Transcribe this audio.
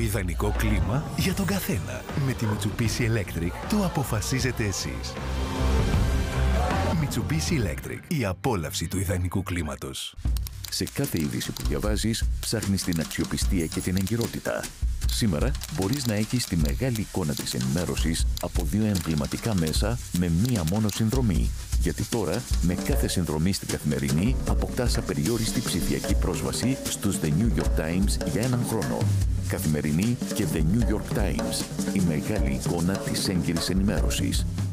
ιδανικό κλίμα για τον καθένα. Με τη Mitsubishi Electric το αποφασίζετε εσείς. Mitsubishi Electric. Η απόλαυση του ιδανικού κλίματος. Σε κάθε είδηση που διαβάζεις, ψάχνεις την αξιοπιστία και την εγκυρότητα. Σήμερα μπορείς να έχεις τη μεγάλη εικόνα της ενημέρωσης από δύο εμβληματικά μέσα με μία μόνο συνδρομή. Γιατί τώρα, με κάθε συνδρομή στην Καθημερινή, αποκτάς απεριόριστη ψηφιακή πρόσβαση στους The New York Times για έναν χρόνο. Καθημερινή και The New York Times. Η μεγάλη εικόνα της έγκυρης ενημέρωσης.